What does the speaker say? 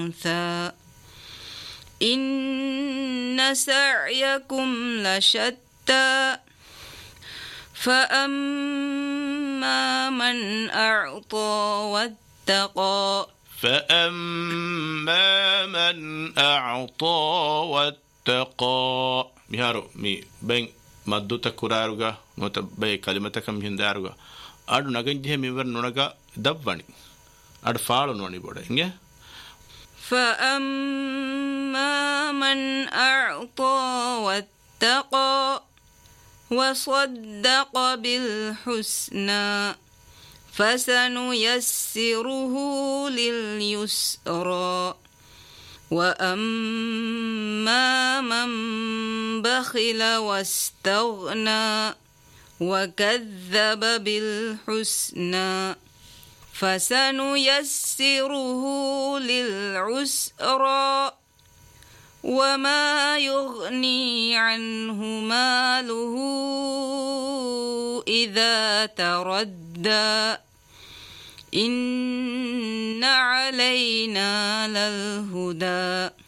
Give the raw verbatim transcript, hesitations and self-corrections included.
أنثى إن سعيكم لشتى فأما من أعطى واتقى فأما من أعطى واتقى ميهارو مي بين مدوتا كراروغا نوتا بي كلمتكم هنداروغا أدو نغنجه ميور نونغا دبواني أدو فالو نوني بودا إنجه فأما من أعطى واتقى وصدق بالحسنى فسنيسره لليسرى وأما من بخل واستغنى وكذب بالحسنى فسنيسره للعسرى وما يغني عنه ماله إذا تردى إن علينا للهدى